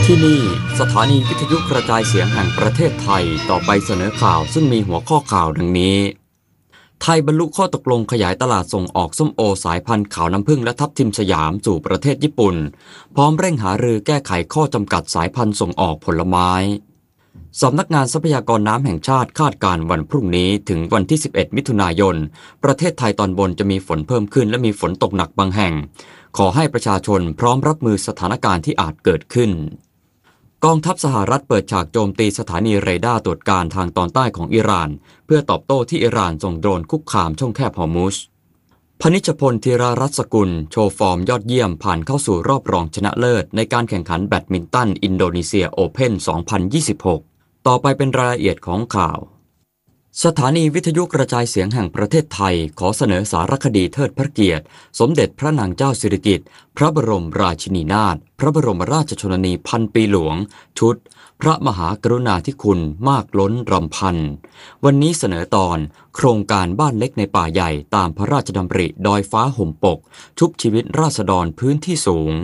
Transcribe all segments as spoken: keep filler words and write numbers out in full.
ที่นี่สถานีวิทยุกระจายเสียงแห่งประเทศไทยต่อไปเสนอข่าวซึ่งมีหัวข้อข่าวดังนี้ไทยบรรลุข้อตกลงขยายตลาดส่งออกส้มโอสายพันธุ์ขาวน้ำผึ้งและทับทิมสยามสู่ประเทศญี่ปุ่นพร้อมเร่งหารือแก้ไขข้อจำกัดสายพันธุ์ส่งออกผลไม้สำนักงานทรัพยากรน้ำแห่งชาติคาดการณ์วันพรุ่งนี้ถึงวันที่สิบเอ็ดมิถุนายนประเทศไทยตอนบนจะมีฝนเพิ่มขึ้นและมีฝนตกหนักบางแห่งขอให้ประชาชนพร้อมรับมือสถานการณ์ที่อาจเกิดขึ้นกองทัพสหรัฐเปิดฉากโจมตีสถานีเรดาร์ตรวจการทางตอนใต้ของอิหร่านเพื่อตอบโต้ที่อิหร่านส่งโดรนคุกคามช่องแคบฮอร์มุซพนิชพลธีรรัตน์สกุลโชว์ฟอร์มยอดเยี่ยมผ่านเข้าสู่รอบรองชนะเลิศในการแข่งขันแบดมินตันอินโดนีเซียโอเพ่น สองพันยี่สิบหก ต่อไปเป็นรายละเอียดของข่าวสถานีวิทยุกระจายเสียงแห่งประเทศไทยขอเสนอสารคดีเทิดพระเกียรติสมเด็จพระนางเจ้าสิริกิติ์พระบรมราชินีนาถพระบรมราชชนนีพันปีหลวงชุดพระมหากรุณาธิคุณมากล้นรำพันวันนี้เสนอตอนโครงการบ้านเล็กในป่าใหญ่ตามพระราชดำริดอยฟ้าห่มปกชุบชีวิตราษฎรพื้นที่สูง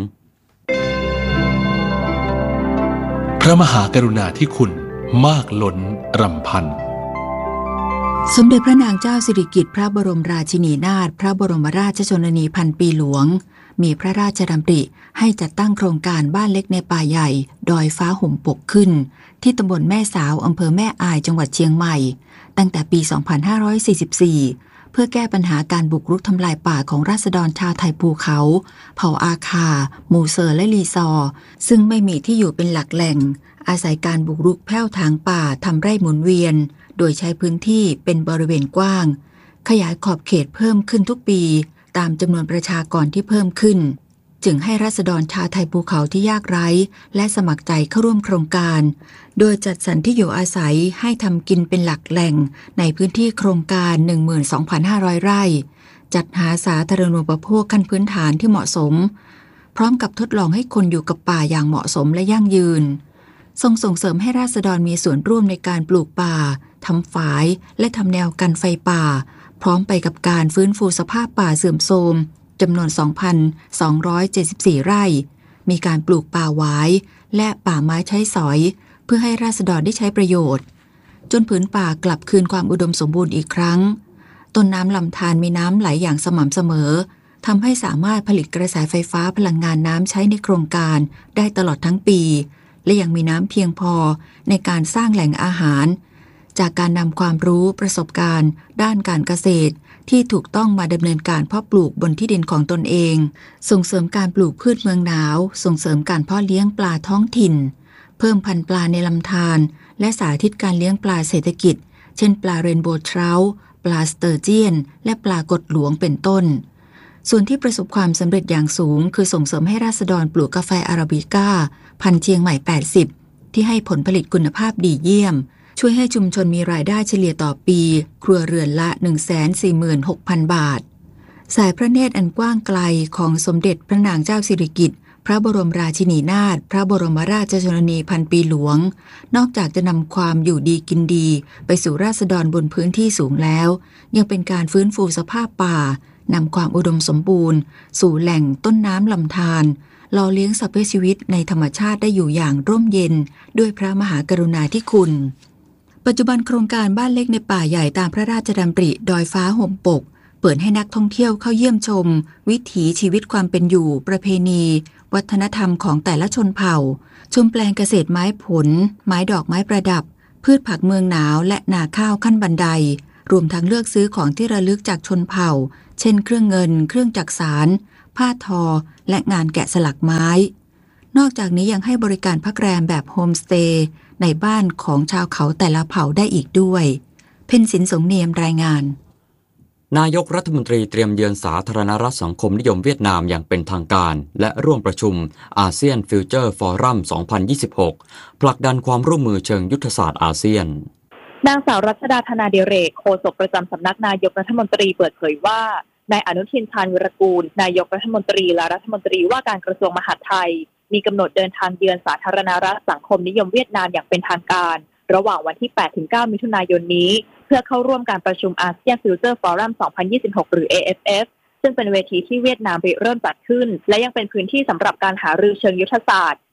พระมหากรุณาธิคุณมากล้นรำพันสมเด็จพระนางเจ้าสิริกิติ์พระบรมราชินีนาถพระบรมราชชนนีพันปีหลวงมีพระราชดำริให้จัดตั้งโครงการบ้านเล็กในป่าใหญ่ดอยฟ้าห่มปกขึ้นที่ตำบลแม่สาวอำเภอแม่อายจังหวัดเชียงใหม่ตั้งแต่ปี สองพันห้าร้อยสี่สิบสี่ เพื่อแก้ปัญหาการบุกรุกทำลายป่าของราษฎรชาวไทยภูเขาเผ่าอาคามูเซอร์และลีซอร์ซึ่งไม่มีที่อยู่เป็นหลักแหล่งอาศัยการบุกรุกแผ่วถางป่าทำไร่หมุนเวียนโดยใช้พื้นที่เป็นบริเวณกว้างขยายขอบเขตเพิ่มขึ้นทุกปีตามจำนวนประชากรที่เพิ่มขึ้นจึงให้ราษฎรชาวไทยภูเขาที่ยากไร้และสมัครใจเข้าร่วมโครงการโดยจัดสรรที่อยู่อาศัยให้ทำกินเป็นหลักแหล่งในพื้นที่โครงการ หนึ่งหมื่นสองพันห้าร้อย ไร่จัดหาสาธารณูปโภคขั้นพื้นฐานที่เหมาะสมพร้อมกับทดลองให้คนอยู่กับป่าอย่างเหมาะสมและยั่งยืนทรงส่งเสริมให้ราษฎรมีส่วนร่วมในการปลูกป่าทำฝายและทำแนวกันไฟป่าพร้อมไปกับการฟื้นฟูสภาพป่าเสื่อมโทรมจำนวน สองพันสองร้อยเจ็ดสิบสี่ ไร่มีการปลูกป่าหวายและป่าไม้ใช้สอยเพื่อให้ราษฎรได้ใช้ประโยชน์จนผืนป่ากลับคืนความอุดมสมบูรณ์อีกครั้งต้นน้ำลำธารมีน้ำไหลอย่างสม่ำเสมอทำให้สามารถผลิตกระแสไฟฟ้าพลังงานน้ำใช้ในโครงการได้ตลอดทั้งปีและยังมีน้ำเพียงพอในการสร้างแหล่งอาหารจากการนำความรู้ประสบการณ์ด้านการเกษตรที่ถูกต้องมาดำเนินการเพาะปลูกบนที่ดินของตนเองส่งเสริมการปลูกพืชเมืองหนาวส่งเสริมการเพาะเลี้ยงปลาท้องถิ่นเพิ่มพันธุ์ปลาในลำธารและสาธิตการเลี้ยงปลาเศรษฐกิจเช่นปลาเรนโบว์เทราท์ปลาสเตอร์เจียนและปลากดหลวงเป็นต้นส่วนที่ประสบความสำเร็จอย่างสูงคือส่งเสริมให้ราษฎรปลูกกาแฟอาราบิก้าพันธุ์เชียงใหม่แปดสิบที่ให้ผลผลิตคุณภาพดีเยี่ยมช่วยให้ชุมชนมีรายได้เฉลี่ยต่อปีครัวเรือนละ หนึ่งแสนสี่หมื่นหกพัน บาทสายพระเนตรอันกว้างไกลของสมเด็จพระนางเจ้าสิริกิติ์พระบรมราชินีนาถพระบรมราชชนนีพันปีหลวงนอกจากจะนำความอยู่ดีกินดีไปสู่ราษฎรบนพื้นที่สูงแล้วยังเป็นการฟื้นฟูสภาพป่านำความอุดมสมบูรณ์สู่แหล่งต้นน้ำลำธารหล่อเลี้ยงสรรพชีวิตในธรรมชาติได้อยู่อย่างร่มเย็นด้วยพระมหากรุณาธิคุณปัจจุบันโครงการบ้านเล็กในป่าใหญ่ตามพระราชดำริดอยฟ้าห่มปกเปิดให้นักท่องเที่ยวเข้าเยี่ยมชมวิถีชีวิตความเป็นอยู่ประเพณีวัฒนธรรมของแต่ละชนเผ่าชมแปลงเกษตรไม้ผลไม้ดอกไม้ประดับพืชผักเมืองหนาวและนาข้าวขั้นบันไดรวมทั้งเลือกซื้อของที่ระลึกจากชนเผ่าเช่นเครื่องเงินเครื่องจักสานผ้าทอและงานแกะสลักไม้นอกจากนี้ยังให้บริการพักแรมแบบโฮมสเตย์ในบ้านของชาวเขาแต่ละเผ่าได้อีกด้วยเพ็ญศิลป์สงเนียมรายงานนายกรัฐมนตรีเตรียมเยือนสาธารณรัฐสังคมนิยมเวียดนามอย่างเป็นทางการและร่วมประชุมอาเซียนฟิวเจอร์ฟอรัม สองพันยี่สิบหก ผลักดันความร่วมมือเชิงยุทธศาสตร์อาเซียนนางสาวรัชดาธนาดิเรกโฆษกประจำสำนักนายกรัฐมนตรีเปิดเผยว่านายอนุทินชาญวิรากูลนายกรัฐมนตรีและรัฐมนตรีว่าการกระทรวงมหาดไทยมีกำหนดเดินทางเยือนสาธารณรัฐสังคมนิยมเวียดนามอย่างเป็นทางการระหว่างวันที่ แปดถึงเก้า มิถุนายนนี้เพื่อเข้าร่วมการประชุมอาเซียนฟิวเจอร์ฟอรัม สองพันยี่สิบหก หรือ เอ เอฟ เอฟ ซึ่งเป็นเวทีที่เวียดนามเริ่มจัดขึ้นและยังเป็นพื้นที่สำหรับการหารือเชิงยุทธศาสตร์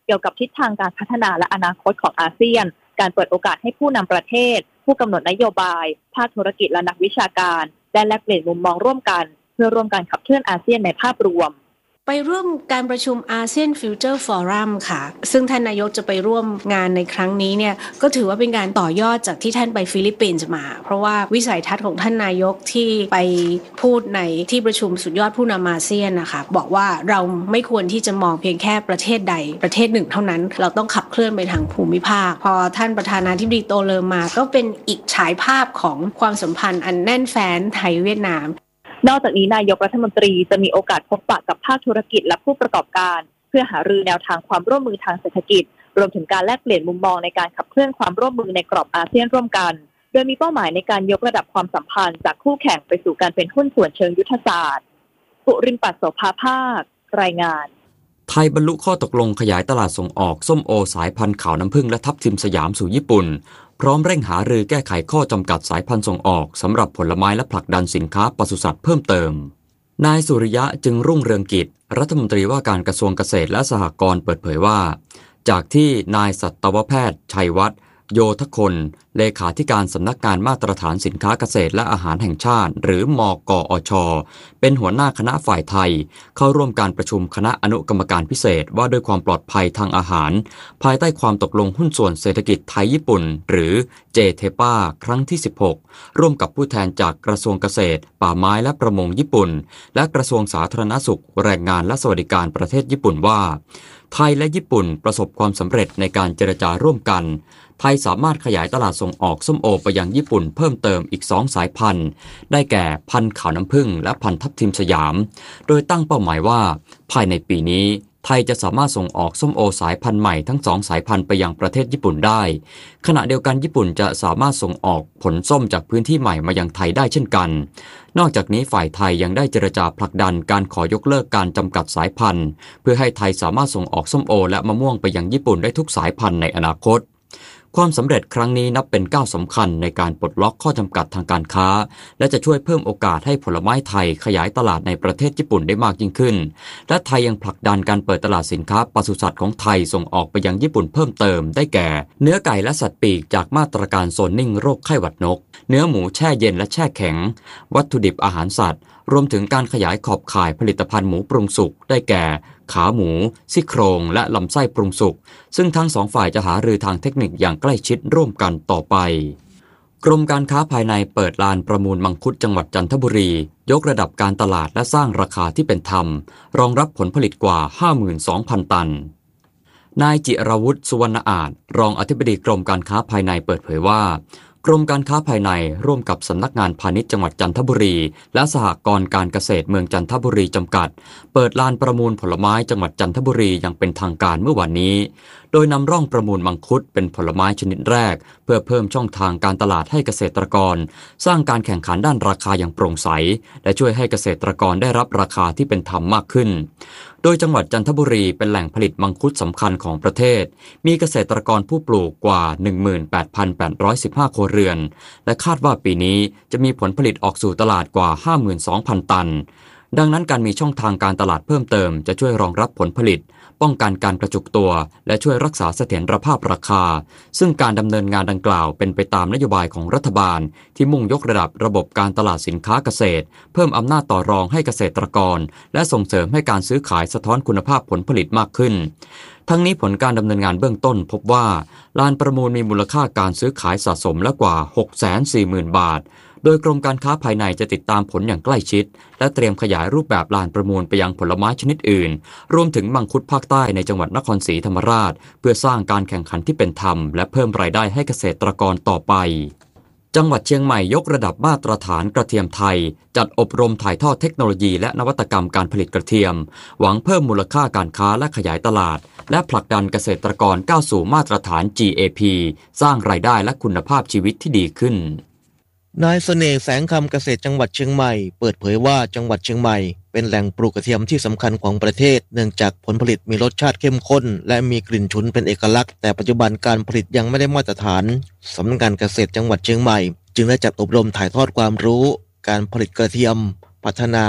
เกี่ยวกับทิศทางการพัฒนาและอนาคตของอาเซียนการเปิดโอกาสให้ผู้นำประเทศผู้กำหนดนโยบายภาคธุรกิจและนักวิชาการได้แลกเปลี่ยนมุมมองร่วมกันเพื่อร่วมกันขับเคลื่อนอาเซียนในภาพรวมไปร่วมการประชุมอาเซียนฟิวเจอร์ฟอรัมค่ะซึ่งท่านนายกจะไปร่วมงานในครั้งนี้เนี่ยก็ถือว่าเป็นการต่อยอดจากที่ท่านไปฟิลิปปินส์มาเพราะว่าวิสัยทัศน์ของท่านนายกที่ไปพูดในที่ประชุมสุดยอดผู้นำอาเซียนนะคะบอกว่าเราไม่ควรที่จะมองเพียงแค่ประเทศใดประเทศหนึ่งเท่านั้นเราต้องขับเคลื่อนไปทางภูมิภาคพอท่านประธานาธิบดีโตเลอมาก็เป็นอีกฉายภาพของความสัมพันธ์อันแน่นแฟ้นไทยเวียดนามนอกจากนี้นายกรัฐมนตรีจะมีโอกาสพบปะกับภาคธุรกิจและผู้ประกอบการเพื่อหารือแนวทางความร่วมมือทางเศรษฐกิจรวมถึงการแลกเปลี่ยนมุมมองในการขับเคลื่อนความร่วมมือในกรอบอาเซียนร่วมกันโดยมีเป้าหมายในการยกระดับความสัมพันธ์จากคู่แข่งไปสู่การเป็นหุ้นส่วนเชิงยุทธศาสตร์ปุรินปัสโสภาภาครายงานไทยบรรลุข้อตกลงขยายตลาดส่งออกส้มโอสายพันธุ์ขาวน้ำผึ้งและทับทิมสยามสู่ญี่ปุ่นพร้อมเร่งหารือแก้ไขข้อจำกัดสายพันธุ์ส่งออกสำหรับผลไม้และผลักดันสินค้าปศุสัตว์เพิ่มเติมนายสุริยะจึงรุ่งเรืองกิจรัฐมนตรีว่าการกระทรวงเกษตรและสหกรณ์เปิดเผยว่าจากที่นายสัตวแพทย์ชัยวัฒน์โยธคนเลขาธิการสำนักงานมาตรฐานสินค้าเกษตรและอาหารแห่งชาติหรือมกอช.เป็นหัวหน้าคณะฝ่ายไทยเข้าร่วมการประชุมคณะอนุกรรมการพิเศษว่าด้วยความปลอดภัยทางอาหารภายใต้ความตกลงหุ้นส่วนเศรษฐกิจไทยญี่ปุ่นหรือเจเทปาครั้งที่สิบหกร่วมกับผู้แทนจากกระทรวงเกษตรป่าไม้และประมงญี่ปุ่นและกระทรวงสาธารณสุขแรงงานและสวัสดิการประเทศญี่ปุ่นว่าไทยและญี่ปุ่นประสบความสำเร็จในการเจรจาร่วมกันไทยสามารถขยายตลาดส่งออกส้มโอไปยังญี่ปุ่นเพิ่มเติมอีกสองสายพันธุ์ได้แก่พันธุ์ขาวน้ำผึ้งและพันธุ์ทับทิมสยามโดยตั้งเป้าหมายว่าภายในปีนี้ไทยจะสามารถส่งออกส้มโอสายพันธุ์ใหม่ทั้งสองสายพันธุ์ไปยังประเทศญี่ปุ่นได้ขณะเดียวกันญี่ปุ่นจะสามารถส่งออกผลส้มจากพื้นที่ใหม่มายังไทยได้เช่นกันนอกจากนี้ฝ่ายไทยยังได้เจรจาผลักดันการขอยกเลิกการจำกัดสายพันธุ์เพื่อให้ไทยสามารถส่งออกส้มโอและมะม่วงไปยังญี่ปุ่นได้ทุกสายพันธุ์ในอนาคตความสำเร็จครั้งนี้นับเป็นก้าวสำคัญในการปลดล็อกข้อจำกัดทางการค้าและจะช่วยเพิ่มโอกาสให้ผลไม้ไทยขยายตลาดในประเทศญี่ปุ่นได้มากยิ่งขึ้นและไทยยังผลักดันการเปิดตลาดสินค้าปศุสัตว์ของไทยส่งออกไปยังญี่ปุ่นเพิ่มเติมได้แก่เนื้อไก่และสัตว์ปีกจากมาตรการโซนนิ่งโรคไข้หวัดนกเนื้อหมูแช่เย็นและแช่แข็งวัตถุดิบอาหารสัตว์รวมถึงการขยายขอบข่ายผลิตภัณฑ์หมูปรุงสุกได้แก่ขาหมูซี่โครงและลำไส้ปรุงสุกซึ่งทั้งสองฝ่ายจะหารือทางเทคนิคอย่างใกล้ชิดร่วมกันต่อไปกรมการค้าภายในเปิดลานประมูลมังคุดจังหวัดจันทบุรียกระดับการตลาดและสร้างราคาที่เป็นธรรมรองรับผลผลิตกว่า ห้าหมื่นสองพัน ตันนายจิรวุฒิสุวรรณอาจรองอธิบดีกรมการค้าภายในเปิดเผยว่ากรมการค้าภายในร่วมกับสำนักงานพาณิชย์จังหวัดจันทบุรีและสหกรณ์การเกษตรเมืองจันทบุรีจำกัดเปิดลานประมูลผลไม้จังหวัดจันทบุรีอย่างเป็นทางการเมื่อวานนี้โดยนำร่องประมูลมังคุดเป็นผลไม้ชนิดแรกเพื่อเพิ่มช่องทางการตลาดให้เกษตรกรสร้างการแข่งขันด้านราคาอย่างโปร่งใสและช่วยให้เกษตรกรได้รับราคาที่เป็นธรรมมากขึ้นโดยจังหวัดจันทบุรีเป็นแหล่งผลิตมังคุดสำคัญของประเทศมีเกษตรกรผู้ปลูกกว่า หนึ่งหมื่นแปดพันแปดร้อยสิบห้า ครัวเรือนและคาดว่าปีนี้จะมีผลผลิตออกสู่ตลาดกว่า ห้าหมื่นสองพัน ตันดังนั้นการมีช่องทางการตลาดเพิ่มเติมจะช่วยรองรับผลผลิตป้องกันการกระจุกตัวและช่วยรักษาเสถียรภาพราคาซึ่งการดำเนินงานดังกล่าวเป็นไปตามนโยบายของรัฐบาลที่มุ่งยกระดับระบบการตลาดสินค้าเกษตรเพิ่มอำนาจต่อรองให้เกษตรกรและส่งเสริมให้การซื้อขายสะท้อนคุณภาพผลผลิตมากขึ้นทั้งนี้ผลการดำเนินงานเบื้องต้นพบว่าลานประมูลมีมูลค่าการซื้อขายสะสมแล้วกว่า หกแสนสี่หมื่น บาทโดยกรมการค้าภายในจะติดตามผลอย่างใกล้ชิดและเตรียมขยายรูปแบบลานประมูลไปยังผลไม้ชนิดอื่นรวมถึงมังคุดภาคใต้ในจังหวัดนครศรีธรรมราชเพื่อสร้างการแข่งขันที่เป็นธรรมและเพิ่มรายได้ให้เกษตรกรต่อไปจังหวัดเชียงใหม่ยกระดับมาตรฐานกระเทียมไทยจัดอบรมถ่ายทอดเทคโนโลยีและนวัตกรรมการผลิตกระเทียมหวังเพิ่มมูลค่าการค้าและขยายตลาดและผลักดันเกษตรกรก้าวสู่มาตรฐาน จี เอ พี สร้างรายได้และคุณภาพชีวิตที่ดีขึ้นนายเสน่ห์แสงคำเกษตรจังหวัดเชียงใหม่เปิดเผยว่าจังหวัดเชียงใหม่เป็นแหล่งปลูกกระเทียมที่สำคัญของประเทศเนื่องจากผลผลิตมีรสชาติเข้มข้นและมีกลิ่นฉุนเป็นเอกลักษณ์แต่ปัจจุบันการผลิตยังไม่ได้มาตรฐานสำนักงานเกษตรจังหวัดเชียงใหม่จึงได้จัดอบรมถ่ายทอดความรู้การผลิตกระเทียมพัฒนา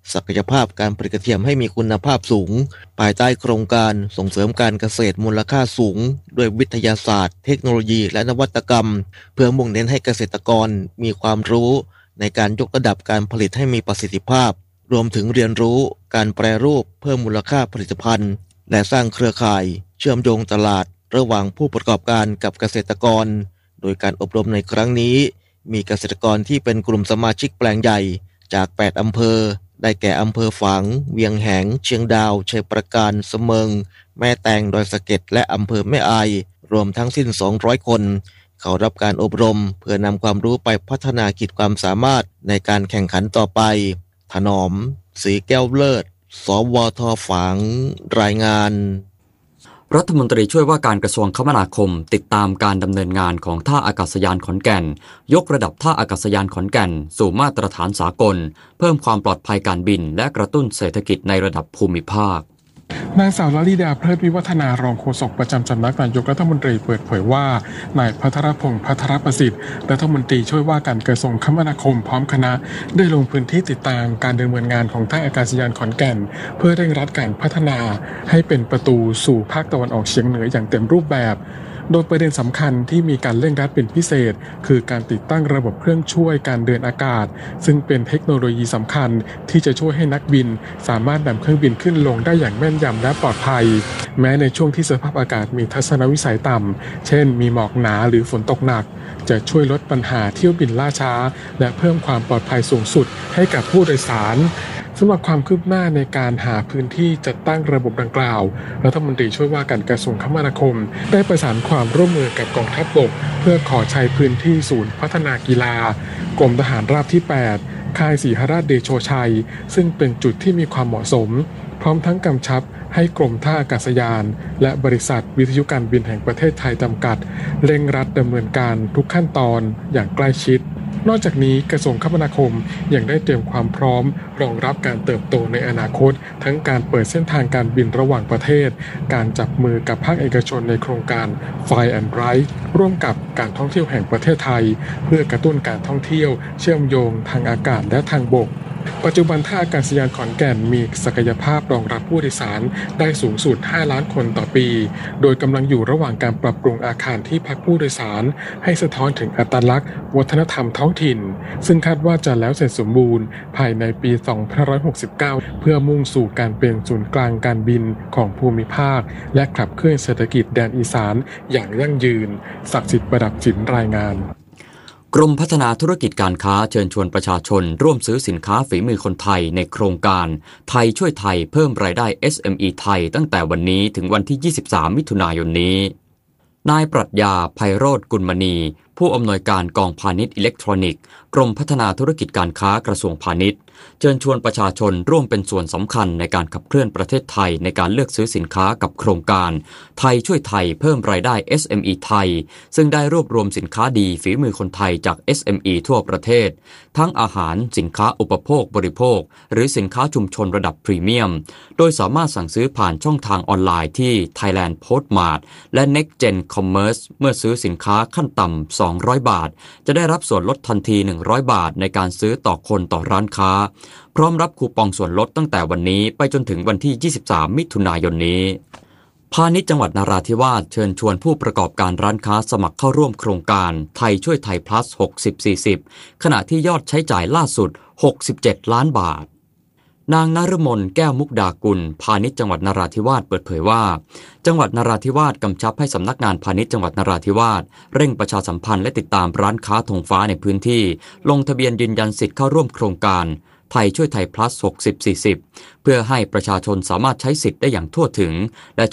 ศักยภาพการผลิตกระเทียมให้มีคุณภาพสูงภายใต้โครงการส่งเสริมการเกษตรมูลค่าสูงด้วยวิทยาศาสตร์เทคโนโลยีและนวัตกรรมเพื่อมุ่งเน้นให้เกษตรกรมีความรู้ในการยกระดับการผลิตให้มีประสิทธิภาพรวมถึงเรียนรู้การแปรรูปเพิ่มมูลค่าผลิตภัณฑ์และสร้างเครือข่ายเชื่อมโยงตลาดระหว่างผู้ประกอบการกับเกษตรกรโดยการอบรมในครั้งนี้มีเกษตรกรที่เป็นกลุ่มสมาชิกแปลงใหญ่จากแปดอำเภอได้แก่อำเภอฝางเวียงแหงเชียงดาวชัยประการเสมิงแม่แตงดอยสะเก็ดและอำเภอแม่อายรวมทั้งสิ้นสองร้อยคนเขารับการอบรมเพื่อนำความรู้ไปพัฒนาขีดความสามารถในการแข่งขันต่อไปถนอมศรีแก้วเลิศสวทฝางรายงานรัฐมนตรีช่วยว่าการกระทรวงคมนาคมติดตามการดำเนินงานของท่าอากาศยานขอนแก่นยกระดับท่าอากาศยานขอนแก่นสู่มาตรฐานสากลเพิ่มความปลอดภัยการบินและกระตุ้นเศรษฐกิจในระดับภูมิภาคนางสาวลลิดาเพลิดวิวัฒนารองโฆษกประจำสำนักนายกรัฐมนตรีเปิดเผยว่านายภัทรพงษ์ภัทรประสิทธิ์รัฐมนตรีช่วยว่าการกระทรวงคมนาคมพร้อมคณะได้ลงพื้นที่ติดตามการดำเนินงานของท่าอากาศยานขอนแก่นเพื่อเร่งรัดการพัฒนาให้เป็นประตูสู่ภาคตะวันออกเฉียงเหนืออย่างเต็มรูปแบบโดยประเด็นสำคัญที่มีการเร่งรัดเป็นพิเศษคือการติดตั้งระบบเครื่องช่วยการเดินอากาศซึ่งเป็นเทคโนโลยีสำคัญที่จะช่วยให้นักบินสามารถนำเครื่องบินขึ้นลงได้อย่างแม่นยำและปลอดภัยแม้ในช่วงที่สภาพอากาศมีทัศนวิสัยต่ำเช่นมีหมอกหนาหรือฝนตกหนักจะช่วยลดปัญหาเที่ยวบินล่าช้าและเพิ่มความปลอดภัยสูงสุดให้กับผู้โดยสารสำหรับความคืบหน้าในการหาพื้นที่จัดตั้งระบบดังกล่าวรัฐมนตรีช่วยว่าการกระทรวงคมนาคมได้ประสานความร่วมมือกับกองทัพบกเพื่อขอใช้พื้นที่ศูนย์พัฒนากีฬากรมทหารราบที่แปดค่ายศรีหราชเดโชชัยซึ่งเป็นจุดที่มีความเหมาะสมพร้อมทั้งกำชับให้กรมท่าอากาศยานและบริษัทวิทยุการบินแห่งประเทศไทยจำกัดเร่งรัดดำเนินการทุกขั้นตอนอย่างใกล้ชิดนอกจากนี้กระทรวงคมนาคมยังได้เตรียมความพร้อมรองรับการเติบโตในอนาคตทั้งการเปิดเส้นทางการบินระหว่างประเทศการจับมือกับภาคเอกชนในโครงการ Fly and Ride ร่วมกับการท่องเที่ยวแห่งประเทศไทยเพื่อกระตุ้นการท่องเที่ยวเชื่อมโยงทางอากาศและทางบกปัจจุบันท่าอากาศยานขอนแก่นมีศักยภาพรองรับผู้โดยสารได้สูงสุดห้าล้านคนต่อปีโดยกำลังอยู่ระหว่างการปรับปรุงอาคารที่พักผู้โดยสารให้สะท้อนถึงอัตลักษณ์วัฒนธรรมท้องถิ่นซึ่งคาดว่าจะแล้วเสร็จสมบูรณ์ภายในปีสองพันห้าร้อยหกสิบเก้าเพื่อมุ่งสู่การเป็นศูนย์กลางการบินของภูมิภาคและขับเคลื่อนเศรษฐกิจแดนอีสานอย่างยั่งยืนศักดิ์สิทธิ์ประดับสินรายงานกรมพัฒนาธุรกิจการค้าเชิญชวนประชาชนร่วมซื้อสินค้าฝีมือคนไทยในโครงการไทยช่วยไทยเพิ่มรายได้ เอส เอ็ม อี ไทยตั้งแต่วันนี้ถึงวันที่ยี่สิบสามมิถุนายนนี้นายปรัชญาไพโรจน์กุลมณีผู้อำนวยการกองพาณิชย์อิเล็กทรอนิกส์กรมพัฒนาธุรกิจการค้ากระทรวงพาณิชย์เชิญชวนประชาชนร่วมเป็นส่วนสำคัญในการขับเคลื่อนประเทศไทยในการเลือกซื้อสินค้ากับโครงการไทยช่วยไทยเพิ่มรายได้ เอส เอ็ม อี ไทยซึ่งได้รวบรวมสินค้าดีฝีมือคนไทยจาก เอส เอ็ม อี ทั่วประเทศทั้งอาหารสินค้าอุปโภคบริโภคหรือสินค้าชุมชนระดับพรีเมียมโดยสามารถสั่งซื้อผ่านช่องทางออนไลน์ที่ Thailand Postmart และ Next Gen Commerce เมื่อซื้อสินค้าขั้นต่ำสองร้อยบาทจะได้รับส่วนลดทันทีหนึ่งร้อยบาทในการซื้อต่อคนต่อร้านค้าพร้อมรับคูปองส่วนลดตั้งแต่วันนี้ไปจนถึงวันที่ยี่สิบสามมิถุนายนนี้พาณิชย์จังหวัดนราธิวาสเชิญชวนผู้ประกอบการร้านค้าสมัครเข้าร่วมโครงการไทยช่วยไทย plus หกสิบ สี่สิบขณะที่ยอดใช้จ่ายล่าสุดหกสิบเจ็ดล้านบาทนางนฤมลแก้วมุกดากุลพาณิชย์จังหวัดนราธิวาสเปิดเผยว่าจังหวัดนราธิวาสกำชับให้สำนักงานพาณิชย์จังหวัดนราธิวาสเร่งประชาสัมพันธ์และติดตามร้านค้าธงฟ้าในพื้นที่ลงทะเบียนยืนยันสิทธิ์เข้าร่วมโครงการไทยช่วยไทย plus หกสิบ สี่สิบเพื่อให้ประชาชนสามารถใช้สิทธิ์ได้อย่างทั่วถึงและ